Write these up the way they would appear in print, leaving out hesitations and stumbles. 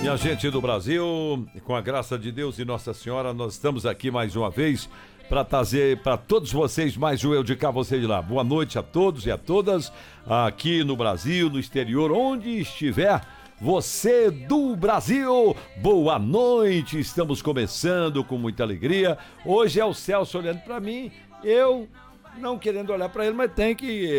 Minha gente do Brasil, com a graça de Deus e Nossa Senhora, nós estamos aqui mais uma vez para trazer para todos vocês mais um Eu de Cá, você de lá. Boa noite a todos e a todas, aqui no Brasil, no exterior, onde estiver. Você do Brasil, boa noite, estamos começando com muita alegria. Hoje é o Celso olhando para mim, eu não querendo olhar para ele, mas tem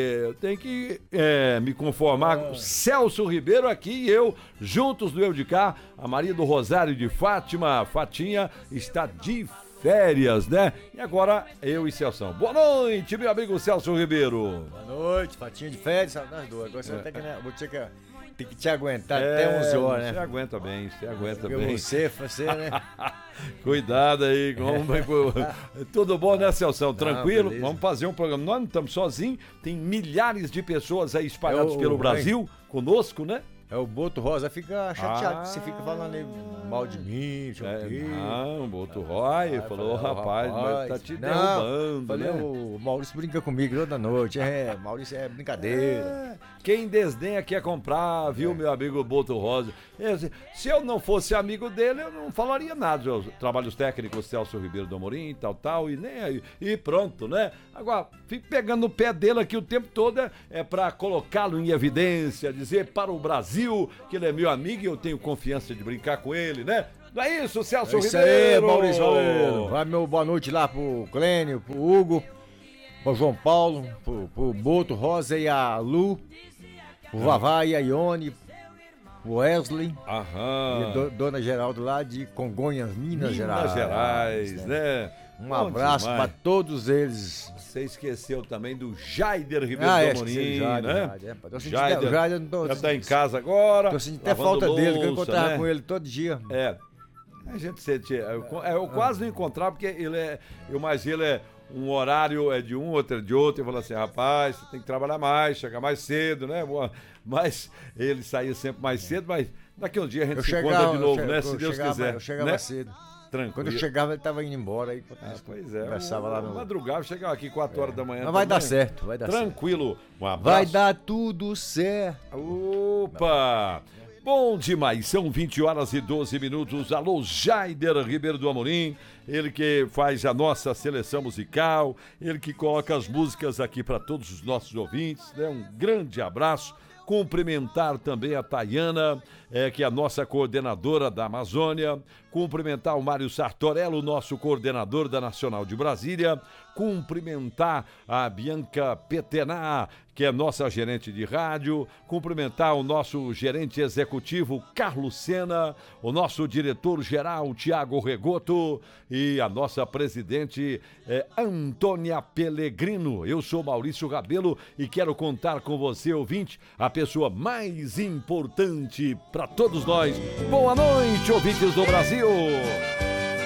que me conformar com Celso Ribeiro aqui e eu, juntos no Eu de Cá. A Maria do Rosário de Fátima, Fatinha, está de férias, né? E agora eu e Celso. Boa noite, meu amigo Celso Ribeiro. Boa noite, Fatinha de férias, nós dois. Agora você vou ter que te aguentar até 11 horas, né? Você aguenta bem, Porque bem. Você, né? Cuidado aí, tudo bom, né, Celso? Tranquilo? Beleza. Vamos fazer um programa. Nós não estamos sozinhos, tem milhares de pessoas aí espalhadas pelo Brasil, conosco, né? É o Boto Rosa, fica chateado, você fica falando aí mal de mim, Não, o Boto Roy falou, rapaz, mas tá te derrubando, falei, né? O Maurício brinca comigo toda noite, Maurício é brincadeira. Quem desdenha quer comprar, viu, meu amigo Boto Rosa? Se eu não fosse amigo dele, eu não falaria nada dos trabalhos técnicos Celso Ribeiro do Amorim, tal, e nem aí, e pronto, né? Agora, fico pegando no pé dele aqui o tempo todo, é pra colocá-lo em evidência, dizer para o Brasil que ele é meu amigo e eu tenho confiança de brincar com ele, né? Não é isso, Celso Ribeiro? Isso aí, Maurício Valendo. Vai meu boa noite lá pro Clênio, pro Hugo, pro João Paulo, pro Boto Rosa e a Lu, pro Vavá e a Ione, pro Wesley. Aham. E Dona Geraldo lá de Congonhas, Minas Gerais, né? Um abraço pra todos eles. Você esqueceu também do Jaider Ribeiro do Amorim, né? Jaider já tá em casa agora. Tô sentindo até falta dele, que eu encontrava com ele todo dia. A gente sente. Eu quase não encontrava, porque ele é um horário é de um, outro é de outro. Eu falo assim, rapaz, você tem que trabalhar mais, chegar mais cedo, né? Mas ele saía sempre mais cedo, mas daqui a um dia a gente se encontra de novo, né? Se Deus quiser. Eu chegava cedo. Tranquilo. Quando eu chegava, ele tava indo embora. Aí, pois é. Conversava lá no... Madrugava, chegava aqui 4 horas da manhã. Mas vai dar certo, vai dar certo. Tranquilo. Um abraço. Vai dar tudo certo. Opa! Bom demais, são 20 horas e 12 minutos. Alô, Jaider Ribeiro do Amorim, ele que faz a nossa seleção musical, ele que coloca as músicas aqui para todos os nossos ouvintes, né? Um grande abraço. Cumprimentar também a Tayana, que é a nossa coordenadora da Amazônia. Cumprimentar o Mário Sartorello, nosso coordenador da Nacional de Brasília. Cumprimentar a Bianca Petená, que é nossa gerente de rádio. Cumprimentar o nosso gerente executivo, Carlos Sena. O nosso diretor-geral, Tiago Regoto. E a nossa presidente, Antônia Pellegrino. Eu sou Maurício Rabelo e quero contar com você, ouvinte, a pessoa mais importante para todos nós. Boa noite, ouvintes do Brasil!